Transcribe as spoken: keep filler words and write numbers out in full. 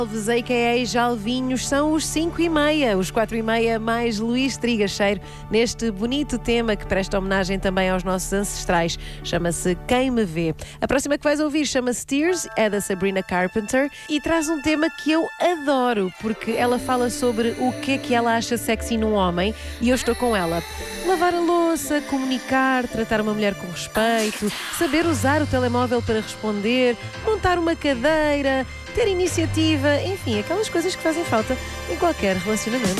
Alves, a k a. Jalvinhos, são os cinco e meia, os quatro e meia mais Luís Trigacheiro, neste bonito tema que presta homenagem também aos nossos ancestrais. Chama-se Quem Me Vê. A próxima que vais ouvir chama-se Tears, é da Sabrina Carpenter e traz um tema que eu adoro, porque ela fala sobre o que é que ela acha sexy num homem e eu estou com ela. Lavar a louça, comunicar, tratar uma mulher com respeito, saber usar o telemóvel para responder, montar uma cadeira, ter iniciativa, enfim, aquelas coisas que fazem falta em qualquer relacionamento.